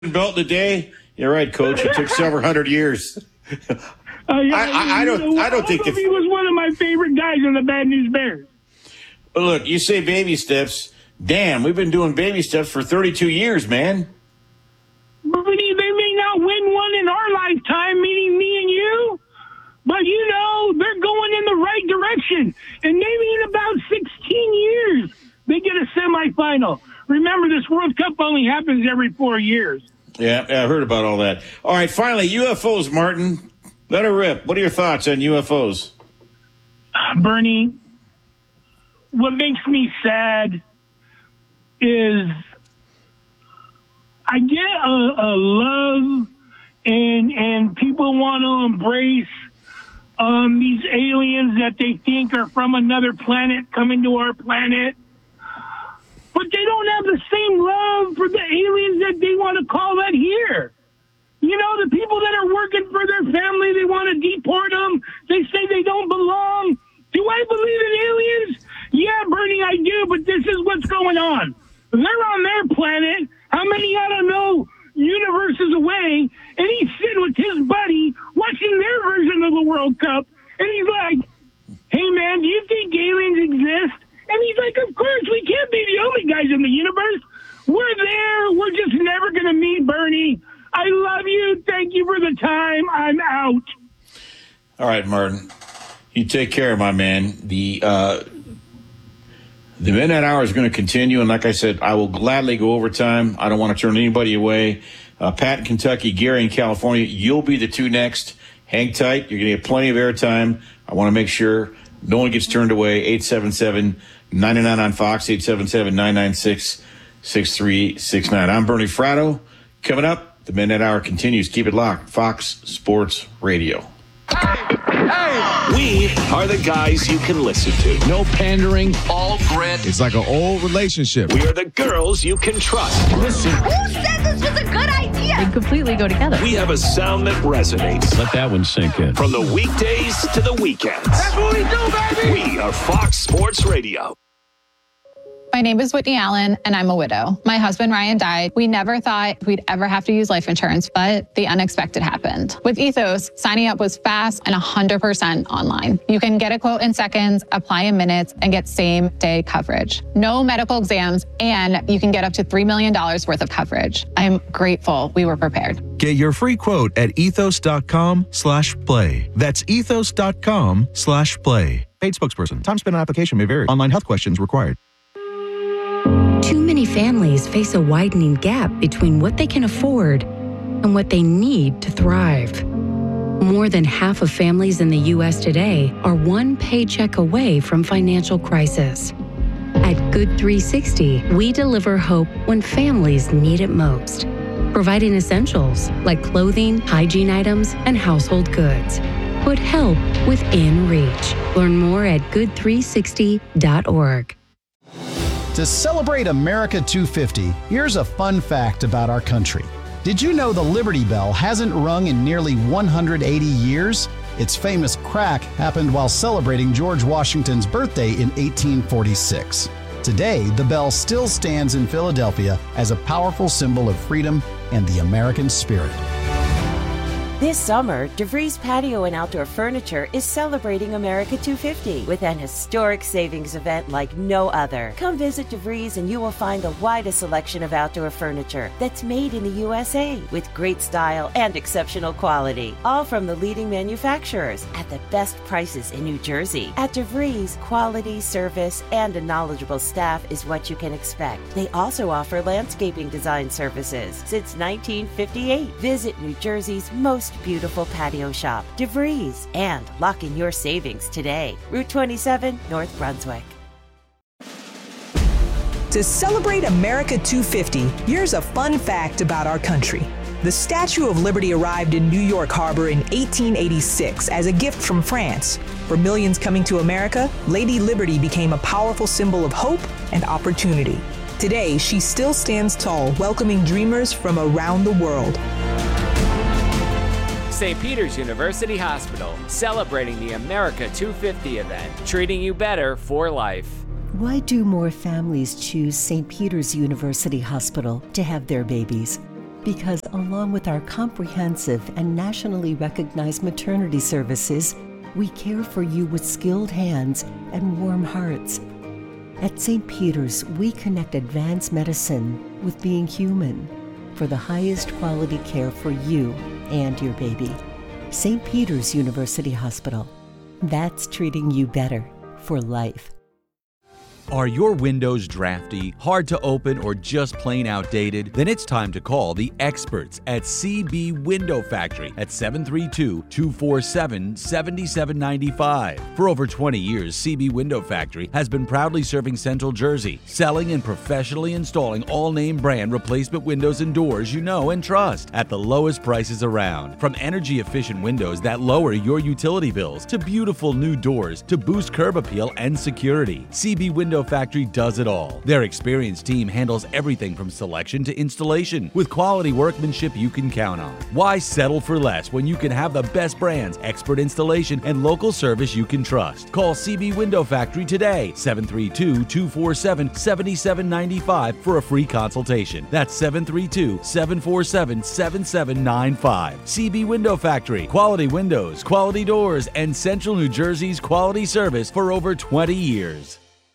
Built in a day? You're right, Coach. It took several hundred years. I don't think he was one of my favorite guys in the Bad News Bears. But look, you say baby steps. Damn, we've been doing baby steps for 32 years, man. But they may not win one in our lifetime, meaning me and you. But, they're going in the right direction. And maybe in about 16 years, they get a semifinal. Remember, this World Cup only happens every 4 years. Yeah, I heard about all that. All right, finally, UFOs, Martin. Let her rip. What are your thoughts on UFOs? Bernie, what makes me sad is I get a love and people want to embrace these aliens that they think are from another planet coming to our planet. But they don't have the same love for the aliens that they want to call that here. The people that are working for their family, they want to deport them. They say they don't belong. Do I believe in aliens? Yeah, Bernie, I do, but this is what's going on. They're on their planet. How many, I don't know, universes away, and he's sitting with his buddy watching their version of the World Cup, and he's like, hey, man, do you think aliens exist? And he's like, of course, we can't be the only guys in the universe. We're there. We're just never going to meet, Bernie. I love you. Thank you for the time. I'm out. All right, Martin. You take care, my man. The Midnight Hour is going to continue, and like I said, I will gladly go overtime. I don't want to turn anybody away. Pat in Kentucky, Gary in California, you'll be the two next. Hang tight. You're going to get plenty of airtime. I want to make sure no one gets turned away. 877-99 on Fox, 877-996-6369. I'm Bernie Fratto. Coming up, the Midnight Hour continues. Keep it locked. Fox Sports Radio. We are the guys you can listen to. No pandering, all grit. It's like an old relationship. We are the girls you can trust. Listen. Who said this was a good idea? They completely go together. We have a sound that resonates. Let that one sink in. From the weekdays to the weekends. That's what we do, baby. We are Fox Sports Radio. My name is Whitney Allen, and I'm a widow. My husband, Ryan, died. We never thought we'd ever have to use life insurance, but the unexpected happened. With Ethos, signing up was fast and 100% online. You can get a quote in seconds, apply in minutes, and get same-day coverage. No medical exams, and you can get up to $3 million worth of coverage. I'm grateful we were prepared. Get your free quote at ethos.com/play. That's ethos.com/play. Paid spokesperson. Time spent on application may vary. Online health questions required. Too many families face a widening gap between what they can afford and what they need to thrive. More than half of families in the U.S. today are one paycheck away from financial crisis. At Good 360, we deliver hope when families need it most, providing essentials like clothing, hygiene items, and household goods. Put help within reach. Learn more at good360.org. To celebrate America 250, here's a fun fact about our country. Did you know the Liberty Bell hasn't rung in nearly 180 years? Its famous crack happened while celebrating George Washington's birthday in 1846. Today, the bell still stands in Philadelphia as a powerful symbol of freedom and the American spirit. This summer, DeVries Patio and Outdoor Furniture is celebrating America 250 with an historic savings event like no other. Come visit DeVries and you will find the widest selection of outdoor furniture that's made in the USA with great style and exceptional quality, all from the leading manufacturers at the best prices in New Jersey. At DeVries, quality, service, and a knowledgeable staff is what you can expect. They also offer landscaping design services since 1958. Visit New Jersey's most beautiful patio shop, DeVries, and lock in your savings today. Route 27, North Brunswick. To celebrate America 250, here's a fun fact about our country. The Statue of Liberty arrived in New York Harbor in 1886 as a gift from France. For millions coming to America, Lady Liberty became a powerful symbol of hope and opportunity. Today, she still stands tall, welcoming dreamers from around the world. St. Peter's University Hospital, celebrating the America 250 event, treating you better for life. Why do more families choose St. Peter's University Hospital to have their babies? Because along with our comprehensive and nationally recognized maternity services, we care for you with skilled hands and warm hearts. At St. Peter's, we connect advanced medicine with being human for the highest quality care for you and your baby. St. Peter's University Hospital. That's treating you better for life. Are your windows drafty, hard to open, or just plain outdated? Then it's time to call the experts at CB Window Factory at 732-247-7795. For over 20 years, CB Window Factory has been proudly serving Central Jersey, selling and professionally installing all-name brand replacement windows and doors you know and trust at the lowest prices around. From energy-efficient windows that lower your utility bills to beautiful new doors to boost curb appeal and security, CB Window Factory does it all. Their experienced team handles everything from selection to installation with quality workmanship you can count on. Why settle for less when you can have the best brands, expert installation, and local service you can trust? Call CB Window Factory today, 732-247-7795 for a free consultation. That's 732-747-7795. CB Window Factory. Quality windows, quality doors, and Central New Jersey's quality service for over 20 years.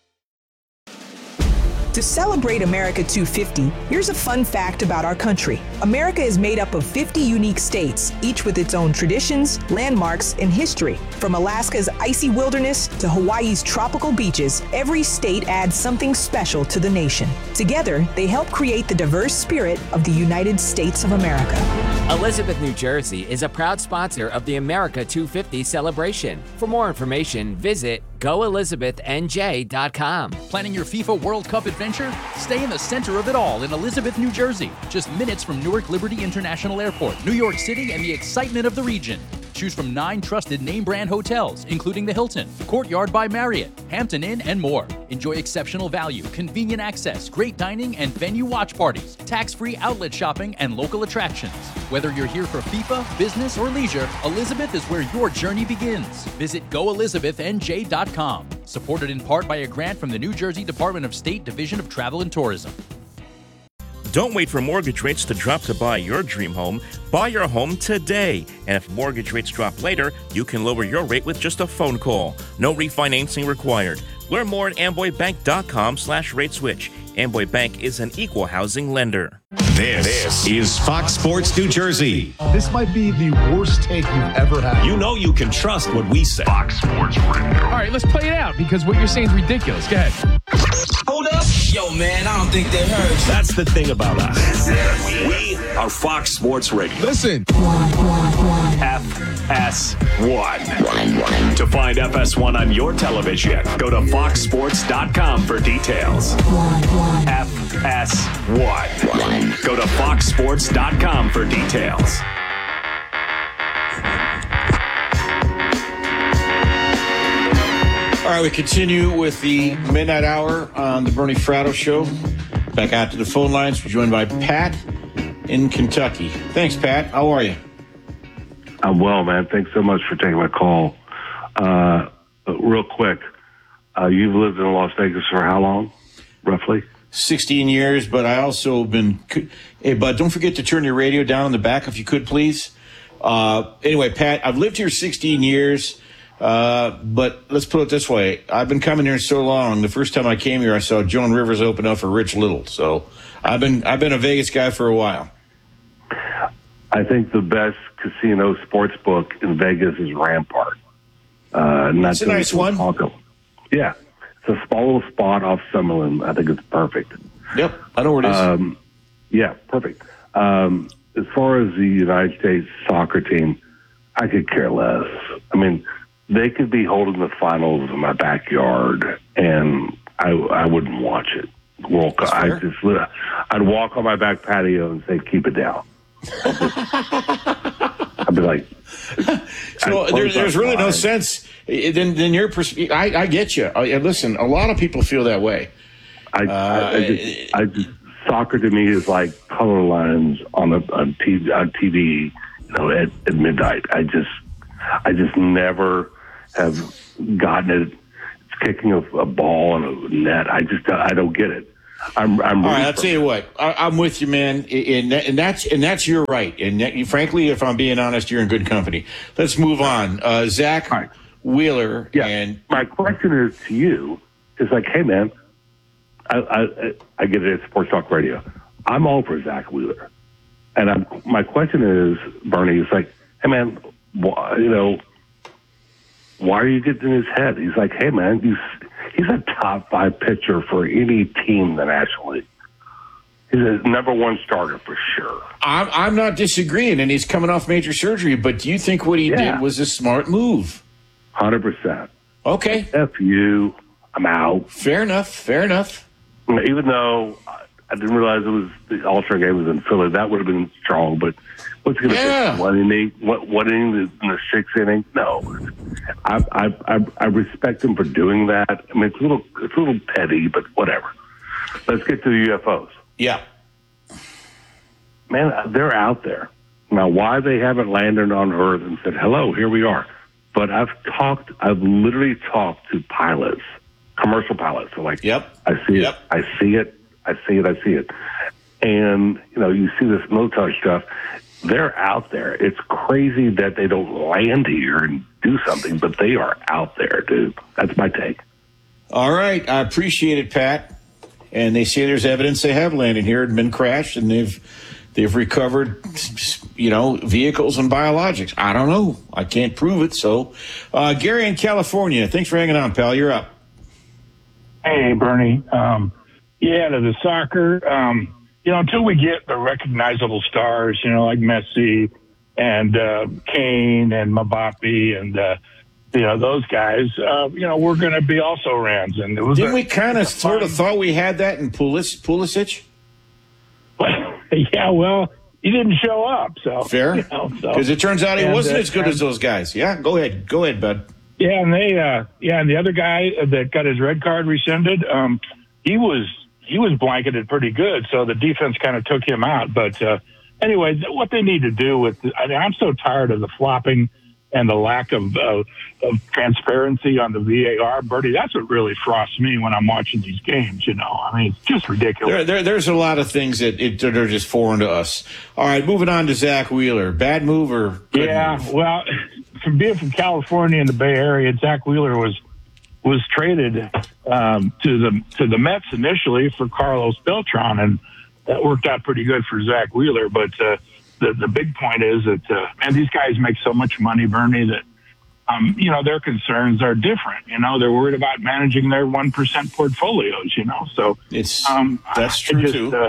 To celebrate America 250, here's a fun fact about our country. America is made up of 50 unique states, each with its own traditions, landmarks, and history. From Alaska's icy wilderness to Hawaii's tropical beaches, every state adds something special to the nation. Together, they help create the diverse spirit of the United States of America. Elizabeth, New Jersey is a proud sponsor of the America 250 celebration. For more information, visit goelizabethnj.com. Planning your FIFA World Cup adventure? Stay in the center of it all in Elizabeth, New Jersey. Just minutes from Newark Liberty International Airport, New York City, and the excitement of the region. Choose from 9 trusted name brand hotels, including the Hilton, Courtyard by Marriott, Hampton Inn, and more. Enjoy exceptional value, convenient access, great dining, and venue watch parties, tax-free outlet shopping, and local attractions. Whether you're here for FIFA, business, or leisure, Elizabeth is where your journey begins. Visit goelizabethnj.com. Supported in part by a grant from the New Jersey Department of State Division of Travel and Tourism. Don't wait for mortgage rates to drop to buy your dream home. Buy your home today. And if mortgage rates drop later, you can lower your rate with just a phone call. No refinancing required. Learn more at amboybank.com/rateswitch. Amboy Bank is an equal housing lender. This is Fox Sports New Jersey. This might be the worst take you've ever had. You know you can trust what we say. Fox Sports Radio. All right, let's play it out because what you're saying is ridiculous. Go ahead. Hold up. Yo, man, I don't think they heard. That's the thing about us. We are Fox Sports Radio. Listen. FS1. To find FS1 on your television, go to foxsports.com for details. FS1. Go to foxsports.com for details. All right, we continue with the Midnight Hour on the Bernie Fratto Show. Back out to the phone lines. We're joined by Pat in Kentucky. Thanks, Pat. How are you? I'm well, man. Thanks so much for taking my call. Real quick, you've lived in Las Vegas for how long, roughly? 16 years, but I also been... Hey, bud, don't forget to turn your radio down in the back if you could, please. Anyway, Pat, I've lived here 16 years, but let's put it this way. I've been coming here so long. The first time I came here, I saw Joan Rivers open up for Rich Little. So I've been a Vegas guy for a while. I think the best casino sports book in Vegas is Rampart. That's a nice one. Yeah. It's a small little spot off Summerlin. I think it's perfect. Yep. I know where it is. Yeah, perfect. As far as the United States soccer team, I could care less. I mean, they could be holding the finals in my backyard, and I wouldn't watch it. I'd walk on my back patio and say, keep it down. I'd be like... So there's really no sense. Then your perspective. I get you. Listen, a lot of people feel that way. I just soccer to me is like color lines on TV, at midnight. I just never have gotten it. It's kicking a ball in a net. I don't get it. I'm all right. I'll tell you what. I'm with you, man. And that's your right. And frankly, if I'm being honest, you're in good company. Let's move on. Zach Wheeler. Yeah. And my question is to you is like, hey, man, I get it at Sports Talk Radio. I'm all for Zach Wheeler. And my question is, Bernie, is like, hey, man, why are you getting in his head? He's like, hey, man, he's a top 5 pitcher for any team in the National League. He's a number 1 starter for sure. I'm not disagreeing, and he's coming off major surgery, but do you think what he did was a smart move? 100%. Okay. F you. I'm out. Fair enough. Even though I didn't realize the All-Star game was in Philly, that would have been strong, but what's going to be one inning in the 6th inning? No. I respect him for doing that. I mean, it's a little petty, but whatever. Let's get to the UFOs. Yeah. Man, they're out there. Now, why they haven't landed on Earth and said, hello, here we are. But I've literally talked to pilots, commercial pilots. So like, I see it. I see it. And, you see this military stuff. They're out there. It's crazy that they don't land here and do something, but they are out there, dude. That's my take. All right. I appreciate it, Pat. And they say there's evidence they have landed here and been crashed, and they've recovered, vehicles and biologics. I don't know. I can't prove it. So, Gary in California, thanks for hanging on, pal. You're up. Hey, Bernie. To the soccer, until we get the recognizable stars, like Messi and Kane and Mbappe and, those guys, we're going to be also Rams. And didn't we kind of sort of thought we had that in Pulisic? Yeah, well, he didn't show up. So fair, because it turns out he wasn't as good as those guys. Yeah, go ahead, bud. Yeah, and and the other guy that got his red card rescinded, he was blanketed pretty good, so the defense kind of took him out. But anyway, what they need to do I'm so tired of the flopping and the lack of transparency on the VAR, Bertie. That's what really frosts me when I'm watching these games. I mean, it's just ridiculous. There's a lot of things that are just foreign to us. All right, moving on to Zach Wheeler. Bad move or good move? Well, from being from California in the Bay Area, Zach Wheeler was traded to the Mets initially for Carlos Beltran, and that worked out pretty good for Zach Wheeler. But the big point is that these guys make so much money, Bernie, that their concerns are different. They're worried about managing their 1% portfolios. So it's that's true too.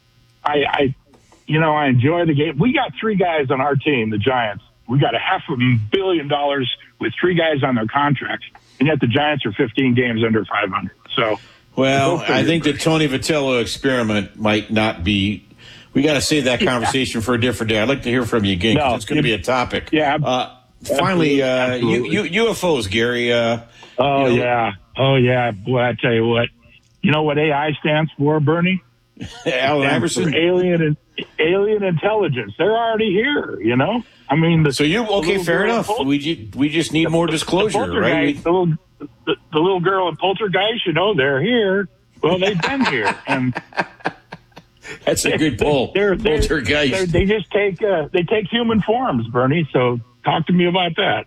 I enjoy the game. We got 3 guys on our team, the Giants. We got $500 million with 3 guys on their contracts, and yet the Giants are 15 games under 500. So, well, I think the Tony Vitello experiment might not be. We got to save that conversation for a different day. I'd like to hear from you again. It's going to be a topic. Yeah. Finally, UFOs, Gary. Yeah. Boy, I tell you what. You know what AI stands for, Bernie? Allen Iverson. Alien intelligence. They're already here. I mean, fair enough. We just need more disclosure, right? The little girl in Poltergeist, they're here. Well, they've been here, and that's a good pull. Poltergeist. They just take human forms, Bernie. So talk to me about that.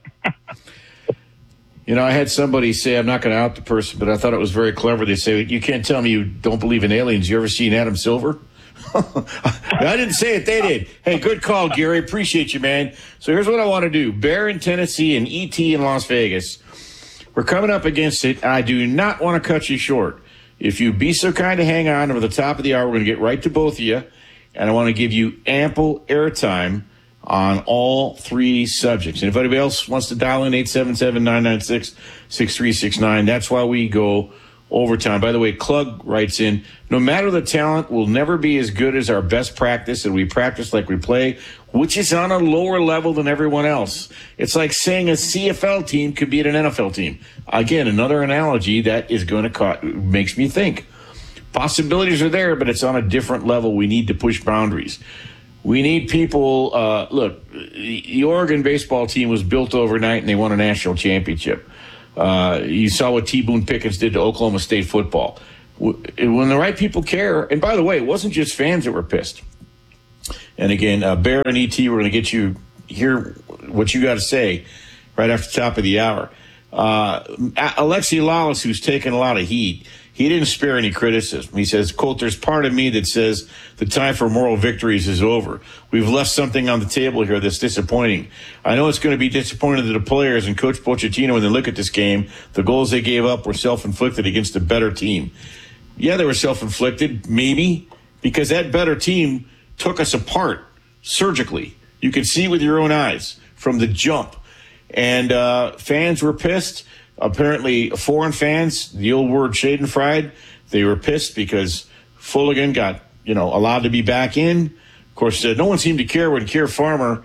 I had somebody say, I'm not going to out the person, but I thought it was very clever. They say, you can't tell me you don't believe in aliens. You ever seen Adam Silver? I didn't say it. They did. Hey, good call, Gary. Appreciate you, man. So here's what I want to do. Bear in Tennessee and E.T. in Las Vegas. We're coming up against it. I do not want to cut you short. If you be so kind to hang on over the top of the hour, we're going to get right to both of you. And I want to give you ample airtime on all 3 subjects. And if anybody else wants to dial in, 877-996-6369. That's why we go overtime. By the way, Klug writes in, no matter the talent, we'll never be as good as our best practice, and we practice like we play, which is on a lower level than everyone else. It's like saying a CFL team could beat an NFL team. Again, another analogy that is going to makes me think. Possibilities are there, but it's on a different level. We need to push boundaries. We need people. Look, the Oregon baseball team was built overnight, and they won a national championship. You saw what T. Boone Pickens did to Oklahoma State football. when the right people care, and by the way, it wasn't just fans that were pissed. And again, Bear and ET, we're going to get you hear what you got to say right after the top of the hour. Alexi Lalas, who's taken a lot of heat, he didn't spare any criticism. He says, quote, "There's part of me that says the time for moral victories is over. We've left something on the table here that's disappointing. I know it's going to be disappointing to the players and Coach Pochettino when they look at this game. The goals they gave up were self-inflicted against a better team." Yeah, they were self-inflicted, maybe, because that better team took us apart surgically. You could see with your own eyes from the jump. And fans were pissed. Apparently, foreign fans, the old word schadenfreude, they were pissed because Fulligan got, allowed to be back in. Of course, no one seemed to care when Keir Starmer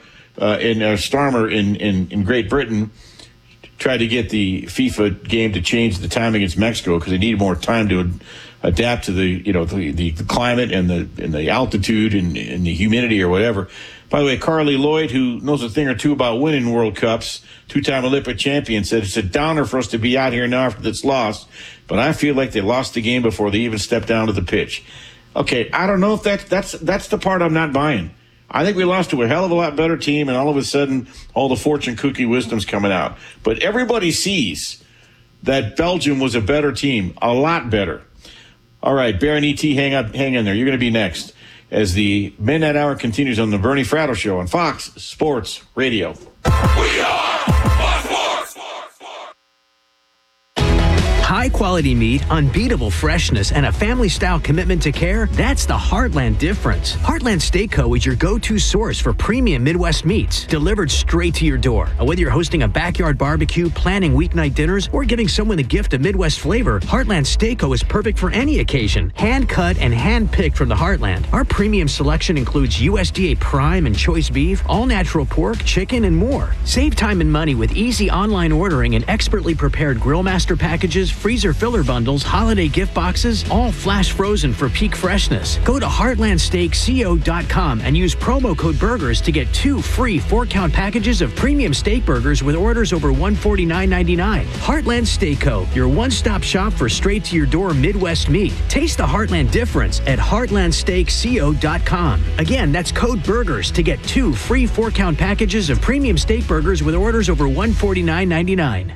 in Great Britain tried to get the FIFA game to change the time against Mexico because they needed more time to adapt to the climate and the altitude and the humidity or whatever. By the way, Carly Lloyd, who knows a thing or two about winning World Cups, two-time Olympic champion, said it's a downer for us to be out here now after this loss, but I feel like they lost the game before they even stepped down to the pitch. Okay, I don't know if that's the part I'm not buying. I think we lost to a hell of a lot better team, and all of a sudden, all the fortune cookie wisdom's coming out. But everybody sees that Belgium was a better team, a lot better. All right, Bear and ET, hang in there. You're going to be next as the Midnight Hour continues on the Bernie Fratto Show on Fox Sports Radio. We are Fox Sports. High-quality meat, unbeatable freshness, and a family-style commitment to care, that's the Heartland difference. Heartland Steak Co. is your go-to source for premium Midwest meats, delivered straight to your door. Whether you're hosting a backyard barbecue, planning weeknight dinners, or giving someone a gift of Midwest flavor, Heartland Steak Co. is perfect for any occasion. Hand-cut and hand-picked from the Heartland. Our premium selection includes USDA prime and choice beef, all-natural pork, chicken, and more. Save time and money with easy online ordering and expertly prepared Grill Master packages, freezer filler bundles, holiday gift boxes, all flash frozen for peak freshness. Go to heartlandsteakco.com and use promo code BURGERS to get 2 free 4-count packages of premium steak burgers with orders over $149.99. Heartland Steak Co., your one-stop shop for straight-to-your-door Midwest meat. Taste the Heartland difference at heartlandsteakco.com. Again, that's code BURGERS to get 2 free 4-count packages of premium steak burgers with orders over $149.99.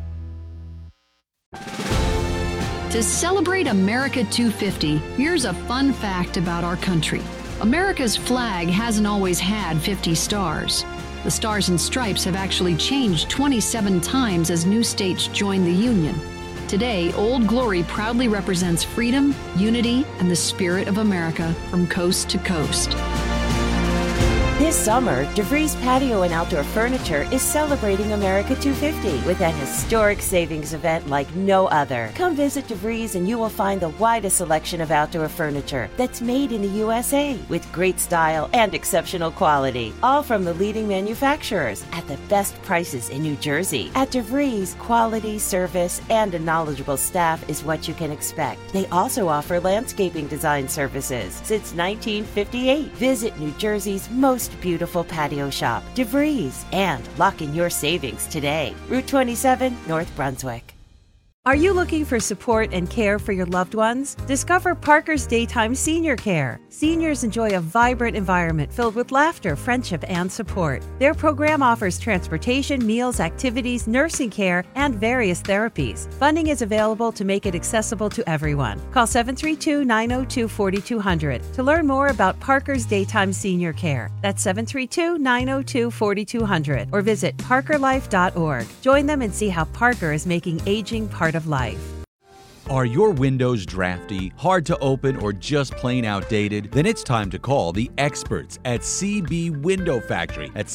To celebrate America 250, here's a fun fact about our country. America's flag hasn't always had 50 stars. The Stars and Stripes have actually changed 27 times as new states joined the Union. Today, Old Glory proudly represents freedom, unity, and the spirit of America from coast to coast. This summer, DeVries Patio and Outdoor Furniture is celebrating America 250 with an historic savings event like no other. Come visit DeVries and you will find the widest selection of outdoor furniture that's made in the USA with great style and exceptional quality, all from the leading manufacturers at the best prices in New Jersey. At DeVries, quality, service, and a knowledgeable staff is what you can expect. They also offer landscaping design services since 1958. Visit New Jersey's most beautiful patio shop, DeVries, and lock in your savings today. Route 27, North Brunswick. Are you looking for support and care for your loved ones? Discover Parker's Daytime Senior Care. Seniors enjoy a vibrant environment filled with laughter, friendship, and support. Their program offers transportation, meals, activities, nursing care, and various therapies. Funding is available to make it accessible to everyone. Call 732-902-4200 to learn more about Parker's Daytime Senior Care. That's 732-902-4200 or visit parkerlife.org. Join them and see how Parker is making aging part of life. Are your windows drafty, hard to open, or just plain outdated? Then it's time to call the experts at CB Window Factory at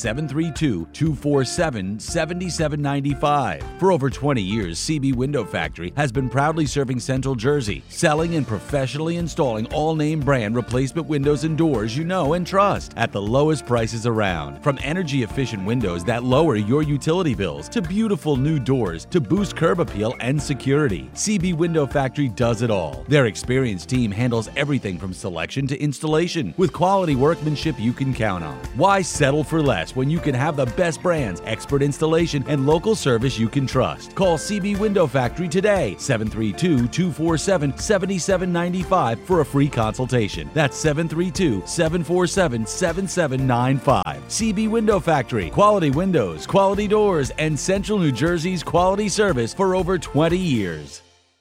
732-247-7795. For over 20 years, CB Window Factory has been proudly serving Central Jersey, selling and professionally installing all-name brand replacement windows and doors you know and trust at the lowest prices around. From energy-efficient windows that lower your utility bills to beautiful new doors to boost curb appeal and security, CB Window Window Factory does it all. Their experienced team handles everything from selection to installation with quality workmanship you can count on. Why settle for less when you can have the best brands, expert installation, and local service you can trust? Call CB Window Factory today, 732-247-7795 for a free consultation. That's 732-747-7795. CB Window Factory. Quality windows, quality doors, and Central New Jersey's quality service for over 20 years.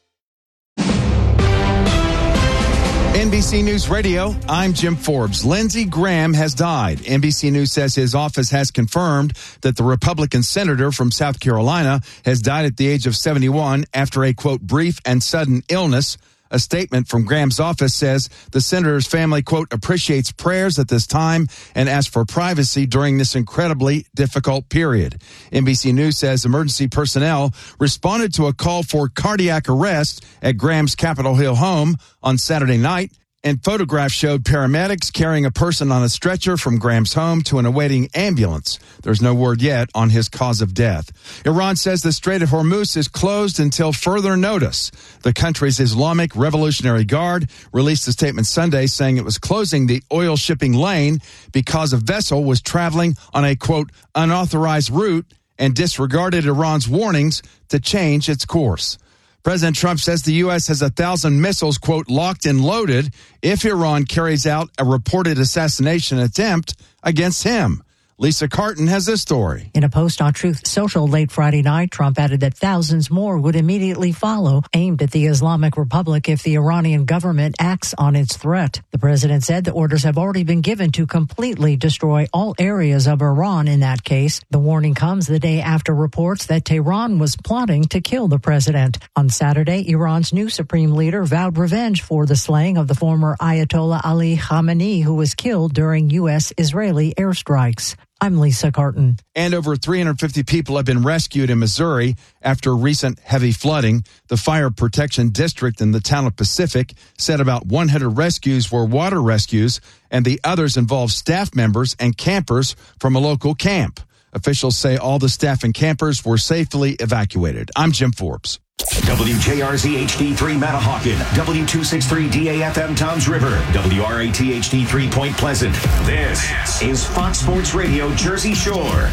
NBC News Radio, I'm Jim Forbes. Lindsey Graham has died. NBC News says his office has confirmed that the Republican senator from South Carolina has died at the age of 71 after a, quote, brief and sudden illness. A statement from Graham's office says the senator's family, quote, appreciates prayers at this time and asks for privacy during this incredibly difficult period. NBC News says emergency personnel responded to a call for cardiac arrest at Graham's Capitol Hill home on Saturday night, and photographs showed paramedics carrying a person on a stretcher from Graham's home to an awaiting ambulance. There's no word yet on his cause of death. Iran says the Strait of Hormuz is closed until further notice. The country's Islamic Revolutionary Guard released a statement Sunday saying it was closing the oil shipping lane because a vessel was traveling on a, quote, unauthorized route and disregarded Iran's warnings to change its course. President Trump says the U.S. has 1,000 missiles, quote, locked and loaded if Iran carries out a reported assassination attempt against him. Lisa Carton has this story. In a post on Truth Social late Friday night, Trump added that thousands more would immediately follow, aimed at the Islamic Republic if the Iranian government acts on its threat. The president said the orders have already been given to completely destroy all areas of Iran in that case. The warning comes the day after reports that Tehran was plotting to kill the president. On Saturday, Iran's new supreme leader vowed revenge for the slaying of the former Ayatollah Ali Khamenei, who was killed during U.S.-Israeli airstrikes. I'm Lisa Carton. And over 350 people have been rescued in Missouri after recent heavy flooding. The Fire Protection District in the town of Pacific said about 100 rescues were water rescues, and the others involved staff members and campers from a local camp. Officials say all the staff and campers were safely evacuated. I'm Jim Forbes. WJRZ HD3 Matahawkin, W263DAFM Toms River, WRAT HD3 Point Pleasant. This is Fox Sports Radio Jersey Shore.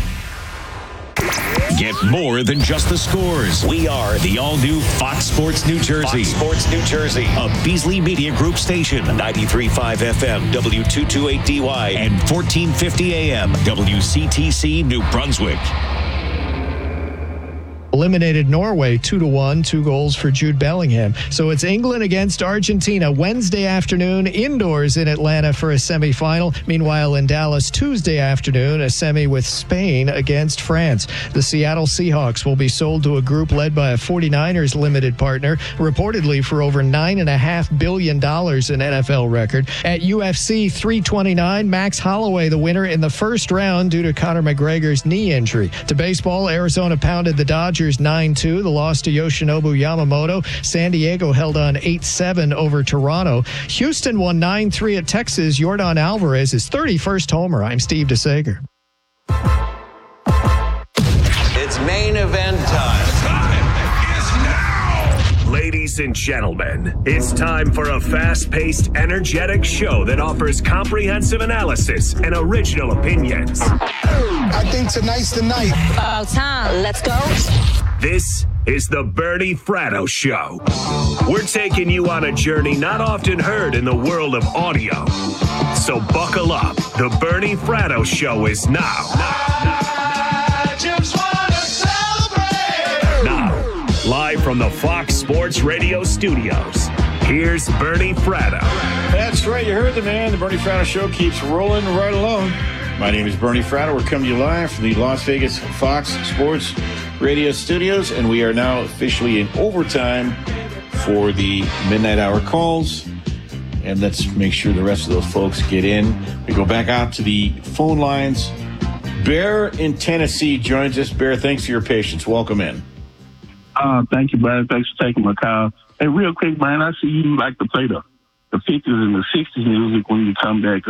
Get more than just the scores. We are the all-new Fox Sports New Jersey. Fox Sports New Jersey, a Beasley Media Group station, 93.5 FM, W228DY, and 1450 AM, WCTC New Brunswick. Eliminated Norway 2-1, 2 goals for Jude Bellingham. So it's England against Argentina Wednesday afternoon indoors in Atlanta for a semifinal. Meanwhile, in Dallas Tuesday afternoon, a semi with Spain against France. The Seattle Seahawks will be sold to a group led by a 49ers limited partner, reportedly for over $9.5 billion in NFL record. At UFC 329, Max Holloway the winner in the first round due to Conor McGregor's knee injury. To baseball, Arizona pounded the Dodgers 9-2. The loss to Yoshinobu Yamamoto. San Diego held on 8-7 over Toronto. Houston won 9-3 at Texas. Yordan Alvarez, his 31st homer. I'm Steve DeSager. It's main event time. Ladies and gentlemen, it's time for a fast-paced, energetic show that offers comprehensive analysis and original opinions. I think tonight's the night. About time. Let's go. This is the Bernie Fratto Show. We're taking you on a journey not often heard in the world of audio. So buckle up. The Bernie Fratto Show is now. I just want to celebrate. Now, live from the Fox Sports Radio studios, here's Bernie Fratto. That's right. You heard the man. The Bernie Fratto Show keeps rolling right along. My name is Bernie Fratto. We're coming to you live from the Las Vegas Fox Sports Radio studios, and we are now officially in overtime for the midnight hour calls. And let's make sure the rest of those folks get in. We go back out to the phone lines. Bear in Tennessee joins us. Bear, thanks for your patience. Welcome in. Thank you, man. Thanks for taking my call. Hey, real quick, man, I see you like to play the 50s and the 60s music when you come back.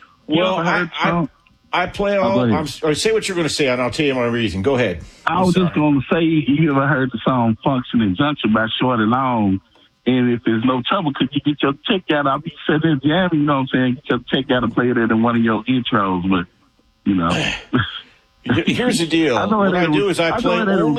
I play all. Say what you're going to say, and I'll tell you my reason. Go ahead. I was just going to say, you ever heard the song "Function and Junction" by Shorty Long? And if there's no trouble, could you get your check out? I'll be sitting there jamming, you know what I'm saying? Get your check out and play it in one of your intros, but, you know. Here's the deal. What I do is I play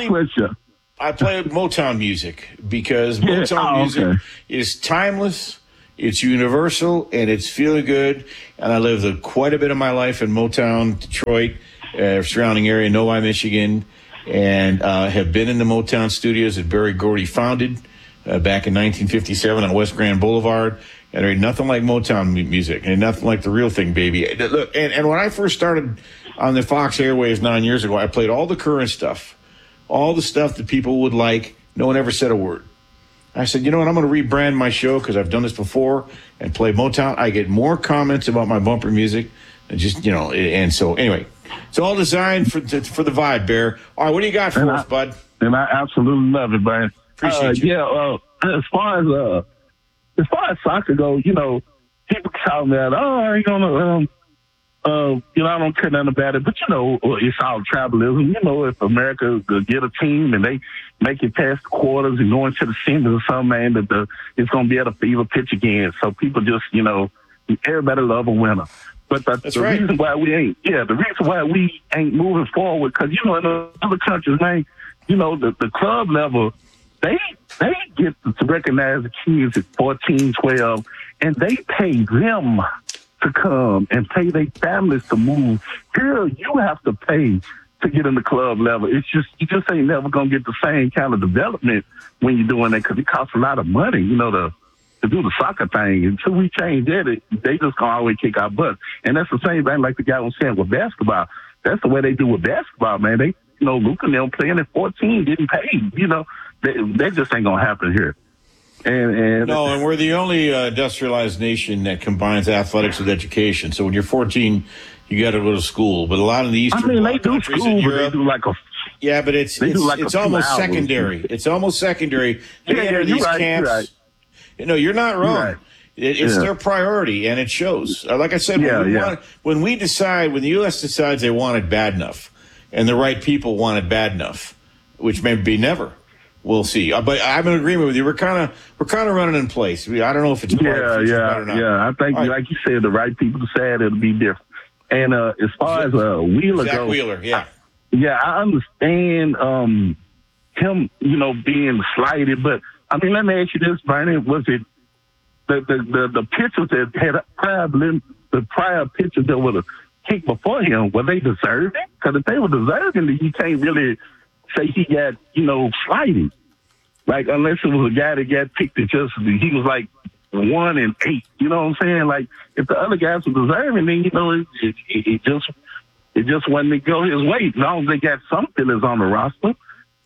Motown music because Motown music is timeless, it's universal, and it's feeling good. And I lived quite a bit of my life in Motown, Detroit, surrounding area, Novi, Michigan, and have been in the Motown studios that Berry Gordy founded back in 1957 on West Grand Boulevard. And there ain't nothing like Motown music, and nothing like the real thing, baby. Look, and when I first started on the Fox Airwaves 9 years ago, I played all the current stuff, all the stuff that people would like. No one ever said a word. I said, you know what, I'm going to rebrand my show because I've done this before and play Motown. I get more comments about my bumper music and just, and so anyway, it's all designed for the vibe, Bear. All right, what do you got for us, bud? And I absolutely love it, man. Appreciate you. Yeah, as far as soccer goes, people tell me that, I ain't gonna, I don't care nothing about it, but it's all tribalism. If America could get a team and they make it past the quarters and go into the semis or something, man, that it's gonna be at a fever pitch again. So people just, everybody love a winner. But the reason why we ain't moving forward, because in other countries, man, the club level, they get to recognize the kids at 14, 12, and they pay them to come and pay their families to move. Here, you have to pay to get in the club level. You just ain't never gonna get the same kind of development when you're doing that, because it costs a lot of money, to do the soccer thing. Until we change that, they just gonna always kick our butt. And that's the same thing like the guy was saying with basketball. That's the way they do with basketball, man. They, Luka and them playing at 14, getting paid. That just ain't gonna happen here. And we're the only industrialized nation that combines athletics with education. So when you're 14, you got to go to school. But a lot of the Eastern they do countries school, in Europe, but they do like a. Yeah, but it's almost secondary. It's almost secondary. They enter these camps. Right. You're not wrong. Right. It's their priority, and it shows. Like I said, when the U.S. decides they want it bad enough, and the right people want it bad enough, which may be never. We'll see. But I'm in agreement with you. We're kind of running in place. I don't know if it's or not. I think, like you said, the right people decide it'll be different. And as far as Wheeler Zach goes, Wheeler, I understand him, being slighted. But I mean, let me ask you this, Bernie: was it the pitchers that had the prior pitchers that would have kicked before him? Were they deserving? Because if they were deserving, then you can't really say he got, slighted. Like, unless it was a guy that got picked at just, he was like 1 and 8. You know what I'm saying? Like, if the other guys were deserving, then, it just wasn't to go his way. As long as they got some fillers on the roster.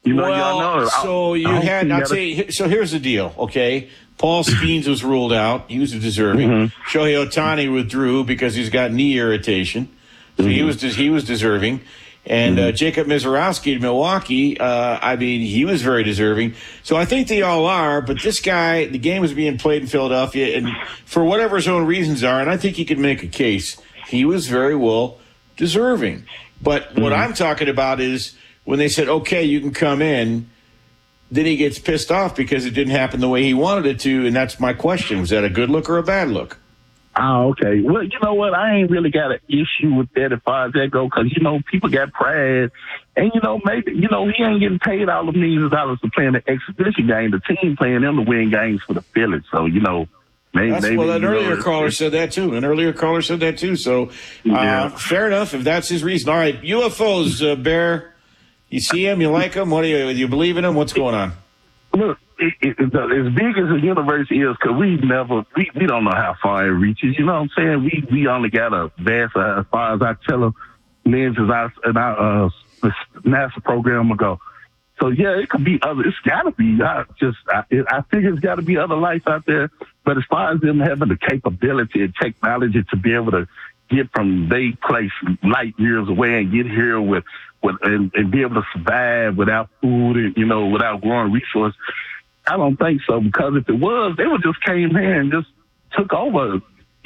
So here's the deal, okay? Paul Skeens was ruled out. He was deserving. Mm-hmm. Shohei Ohtani withdrew because he's got knee irritation. So he was deserving. And Jacob Mizorowski in Milwaukee, he was very deserving. So I think they all are, but this guy, the game was being played in Philadelphia, and for whatever his own reasons are, and I think he could make a case, he was very well deserving. But what I'm talking about is when they said, okay, you can come in, then he gets pissed off because it didn't happen the way he wanted it to, and that's my question. Was that a good look or a bad look? Oh, okay. Well, you know what? I ain't really got an issue with that as far as that go, because, people got pride. And, maybe, he ain't getting paid all the millions of dollars for playing the exhibition game. The team playing them to win games for the Phillies. So, maybe. An earlier caller said that, too. So, fair enough if that's his reason. All right, UFOs, Bear. You see him? You like him? Do you believe in him? What's going on? Look, as big as the universe is, because we don't know how far it reaches. You know what I'm saying? We only got a vast, as far as our lenses and our NASA program ago. So yeah, it could be other. It's got to be. I figure it's got to be other life out there. But as far as them having the capability and technology to be able to get from their place light years away and get here and be able to survive without food and, without growing resources, I don't think so. Because if it was, they would just came here and just took over,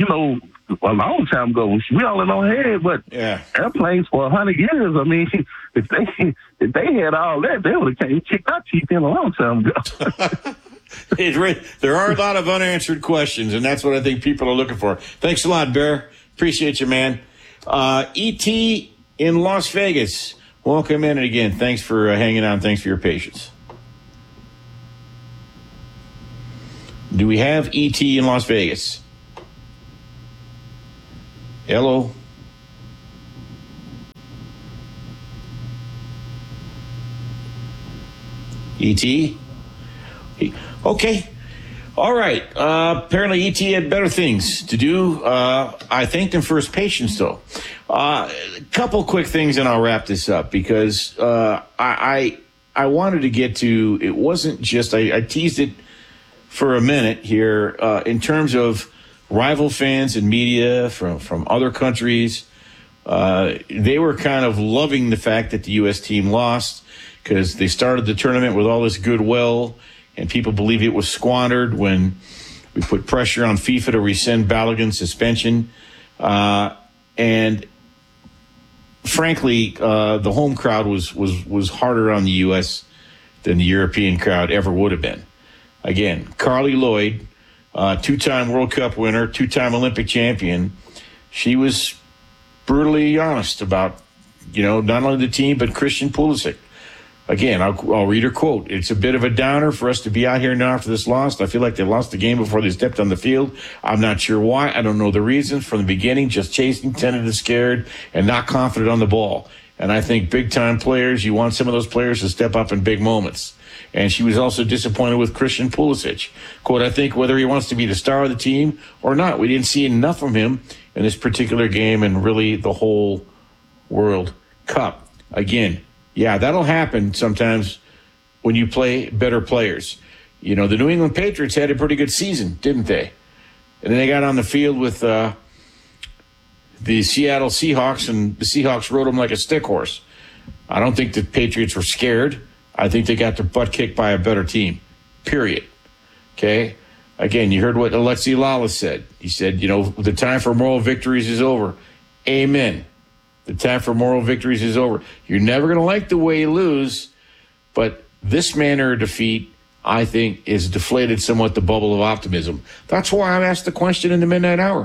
a long time ago. We only know had airplanes for 100 years. I mean, if they had all that, they would have kicked our teeth in a long time ago. There are a lot of unanswered questions, and that's what I think people are looking for. Thanks a lot, Bear. Appreciate you, man. E.T. in Las Vegas. Welcome in, and again, thanks for hanging on. Thanks for your patience. Do we have E.T. in Las Vegas? Hello? E.T.? Okay. All right. Apparently E.T. had better things to do. I thanked him for his patience, though. A couple quick things, and I'll wrap this up, because I wanted to get to, it wasn't just, I teased it for a minute here, in terms of rival fans and media from other countries. They were kind of loving the fact that the U.S. team lost, because they started the tournament with all this goodwill, and people believe it was squandered when we put pressure on FIFA to rescind Balogun's suspension. And frankly, the home crowd was harder on the U.S. than the European crowd ever would have been. Again, Carly Lloyd, two-time World Cup winner, two-time Olympic champion, she was brutally honest about, not only the team, but Christian Pulisic. Again, I'll read her quote. It's a bit of a downer for us to be out here now after this loss. I feel like they lost the game before they stepped on the field. I'm not sure why. I don't know the reasons. From the beginning, just chasing, tentative, scared, and not confident on the ball. And I think big-time players, you want some of those players to step up in big moments. And she was also disappointed with Christian Pulisic. Quote, I think whether he wants to be the star of the team or not, we didn't see enough from him in this particular game and really the whole World Cup. Again, yeah, that'll happen sometimes when you play better players. The New England Patriots had a pretty good season, didn't they? And then they got on the field with the Seattle Seahawks, and the Seahawks rode them like a stick horse. I don't think the Patriots were scared. I think they got their butt kicked by a better team, period. Okay? Again, you heard what Alexi Lalas said. He said, the time for moral victories is over. Amen. The time for moral victories is over. You're never going to like the way you lose, but this manner of defeat, I think, is deflated somewhat the bubble of optimism. That's why I asked the question in the midnight hour.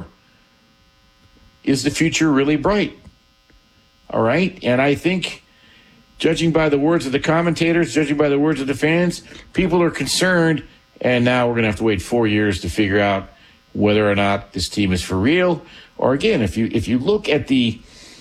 Is the future really bright? All right? And I think, judging by the words of the commentators, judging by the words of the fans, people are concerned, and now we're going to have to wait 4 years to figure out whether or not this team is for real. Or again, if you look at the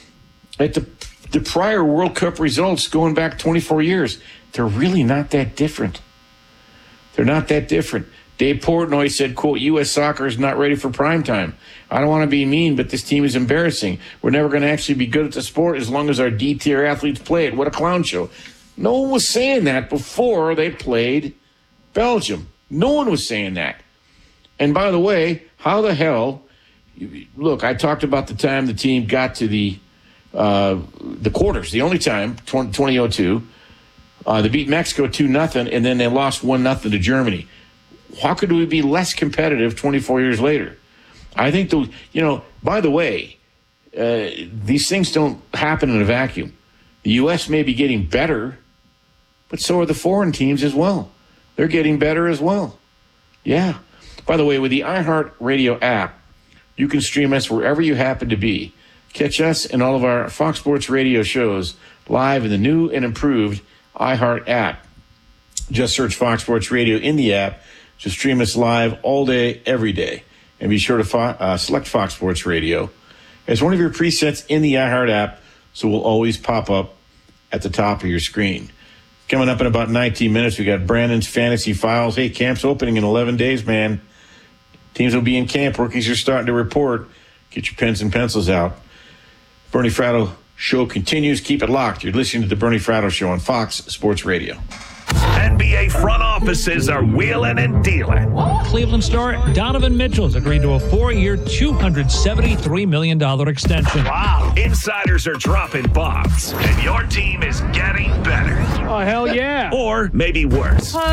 prior World Cup results going back 24 years, they're really not that different. They're not that different. Dave Portnoy said, quote, U.S. soccer is not ready for prime time. I don't want to be mean, but this team is embarrassing. We're never going to actually be good at the sport as long as our D-tier athletes play it. What a clown show. No one was saying that before they played Belgium. No one was saying that. And by the way, how the hell, look, I talked about the time the team got to the quarters, the only time, 2002. They beat Mexico 2-0, and then they lost 1-0 to Germany. How could we be less competitive 24 years later? I think, by the way, these things don't happen in a vacuum. The U.S. may be getting better, but so are the foreign teams as well. They're getting better as well. Yeah. By the way, with the iHeartRadio app, you can stream us wherever you happen to be. Catch us and all of our Fox Sports Radio shows live in the new and improved iHeart app. Just search Fox Sports Radio in the app to stream us live all day, every day. And be sure to select Fox Sports Radio as one of your presets in the iHeart app, so we'll always pop up at the top of your screen. Coming up in about 19 minutes, we got Brandon's Fantasy Files. Hey, camp's opening in 11 days, man. Teams will be in camp. Rookies are starting to report. Get your pens and pencils out. Bernie Fratto Show continues. Keep it locked. You're listening to the Bernie Fratto Show on Fox Sports Radio. NBA front offices are wheeling and dealing. Cleveland star Donovan Mitchell has agreed to a 4-year, $273 million extension. Wow. Insiders are dropping bombs, and your team is getting better. Oh, hell yeah. Or maybe worse. We've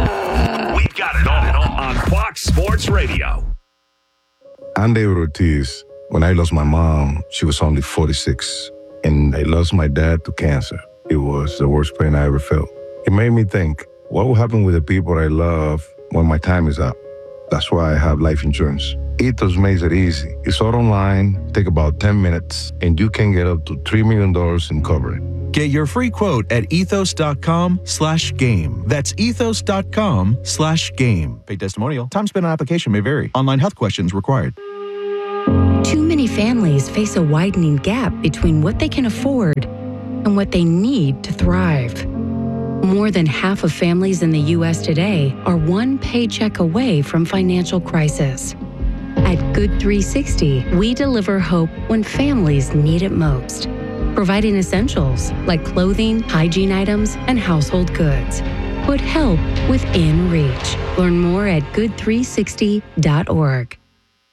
got it all on Fox Sports Radio. I'm David Ortiz. When I lost my mom, she was only 46, and I lost my dad to cancer. It was the worst pain I ever felt. It made me think, what will happen with the people I love when my time is up. That's why I have life insurance. Ethos makes it easy. It's all online, take about 10 minutes, and you can get up to $3 million in coverage. Get your free quote at ethos.com/game. That's ethos.com/game. Paid testimonial. Time spent on application may vary. Online health questions required. Too many families face a widening gap between what they can afford and what they need to thrive. More than half of families in the U.S. today are one paycheck away from financial crisis. At Good 360, we deliver hope when families need it most, providing essentials like clothing, hygiene items, and household goods. Put help within reach. Learn more at good360.org.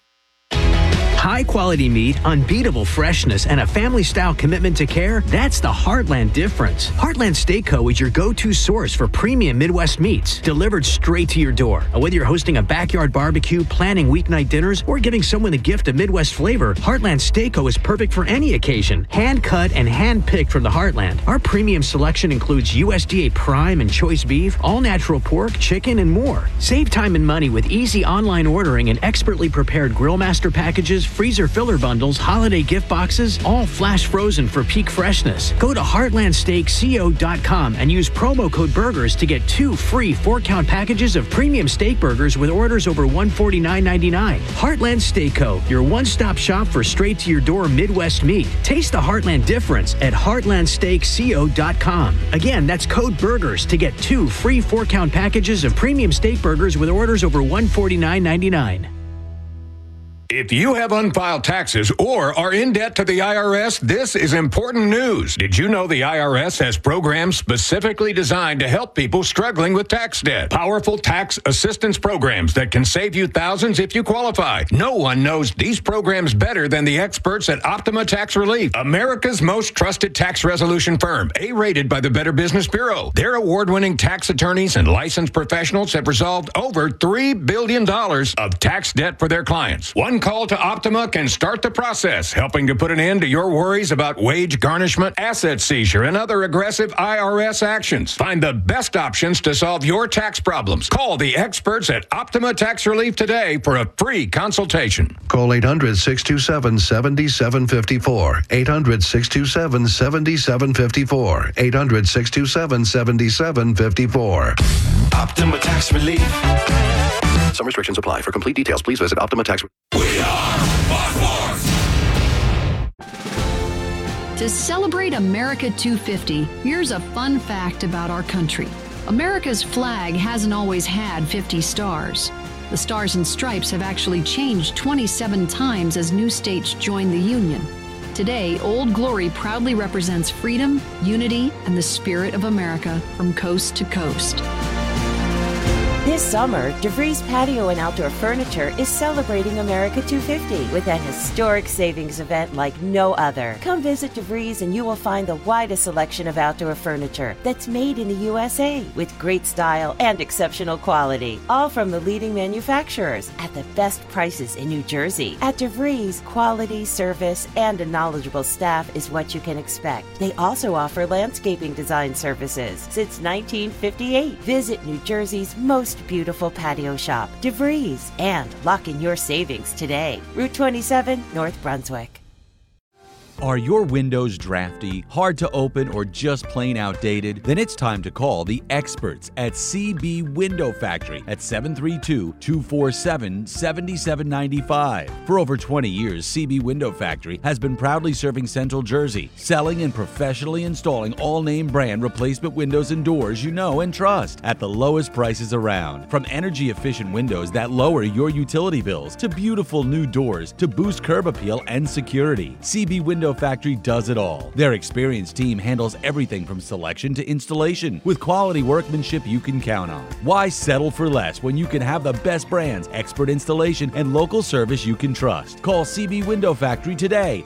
High quality meat, unbeatable freshness, and a family style commitment to care, that's the Heartland difference. Heartland Steak Co. is your go-to source for premium Midwest meats, delivered straight to your door. Whether you're hosting a backyard barbecue, planning weeknight dinners, or giving someone the gift of Midwest flavor, Heartland Steak Co. is perfect for any occasion. Hand cut and hand picked from the Heartland. Our premium selection includes USDA prime and choice beef, all natural pork, chicken, and more. Save time and money with easy online ordering and expertly prepared grill master packages, freezer filler bundles, holiday gift boxes, all flash frozen for peak freshness. Go to heartlandsteakco.com and use promo code BURGERS to get 2 free 4-count packages of premium steak burgers with orders over $149.99. Heartland Steak Co., your one-stop shop for straight-to-your-door Midwest meat. Taste the Heartland difference at heartlandsteakco.com. Again, that's code BURGERS to get 2 free 4-count packages of premium steak burgers with orders over $149.99. If you have unfiled taxes or are in debt to the IRS, this is important news. Did you know the IRS has programs specifically designed to help people struggling with tax debt? Powerful tax assistance programs that can save you thousands if you qualify. No one knows these programs better than the experts at Optima Tax Relief, America's most trusted tax resolution firm, A-rated by the Better Business Bureau. Their award-winning tax attorneys and licensed professionals have resolved over $3 billion of tax debt for their clients. One call to Optima can start the process, helping to put an end to your worries about wage garnishment, asset seizure, and other aggressive IRS actions. Find the best options to solve your tax problems. Call the experts at Optima Tax Relief today for a free consultation. Call 800-627-7754. 800-627-7754. 800-627-7754. Optima Tax Relief. Some restrictions apply. For complete details, please visit Optima Tax. To celebrate America 250, here's a fun fact about our country. America's flag hasn't always had 50 stars. The Stars and Stripes have actually changed 27 times as new states joined the Union. Today, Old Glory proudly represents freedom, unity, and the spirit of America from coast to coast. This summer, DeVries Patio and Outdoor Furniture is celebrating America 250 with an historic savings event like no other. Come visit DeVries and you will find the widest selection of outdoor furniture that's made in the USA with great style and exceptional quality, all from the leading manufacturers at the best prices in New Jersey. At DeVries, quality, service, and a knowledgeable staff is what you can expect. They also offer landscaping design services since 1958. Visit New Jersey's most beautiful patio shop, DeVries, and lock in your savings today. Route 27, North Brunswick. Are your windows drafty, hard to open, or just plain outdated? Then it's time to call the experts at CB Window Factory at 732-247-7795. For over 20 years, CB Window Factory has been proudly serving Central Jersey, selling and professionally installing all name brand replacement windows and doors you know and trust at the lowest prices around. From energy efficient windows that lower your utility bills to beautiful new doors to boost curb appeal and security, CB Window Factory does it all. Their experienced team handles everything from selection to installation with quality workmanship you can count on. Why settle for less when you can have the best brands, expert installation, and local service you can trust? Call CB Window Factory today,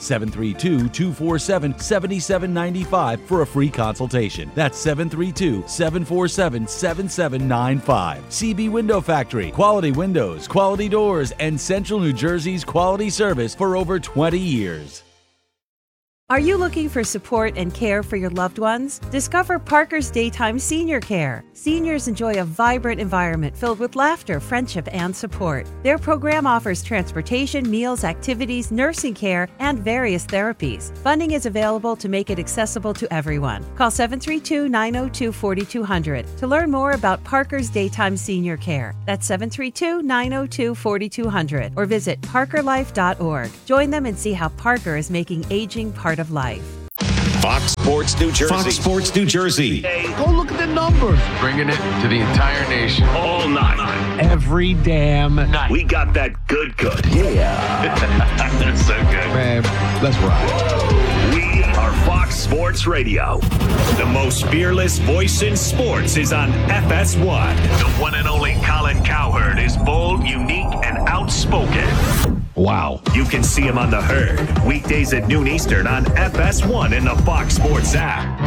732-247-7795 for a free consultation. That's 732-747-7795. CB Window Factory. Quality windows, quality doors, and Central New Jersey's quality service for over 20 years. Are you looking for support and care for your loved ones? Discover Parker's Daytime Senior Care. Seniors enjoy a vibrant environment filled with laughter, friendship, and support. Their program offers transportation, meals, activities, nursing care, and various therapies. Funding is available to make it accessible to everyone. Call 732-902-4200 to learn more about Parker's Daytime Senior Care. That's 732-902-4200 or visit parkerlife.org. Join them and see how Parker is making aging part of life. Fox Sports New Jersey. Fox Sports New Jersey. Go look at the numbers. Bringing it to the entire nation. All night. Every damn night. We got that good. Yeah. That's so good. Man, let's ride. We are Fox Sports Radio. The most fearless voice in sports is on FS1. The one and only Colin Cowherd is bold, unique, and outspoken. Wow. You can see him on The Herd, weekdays at noon Eastern on FS1 in the Fox Sports app.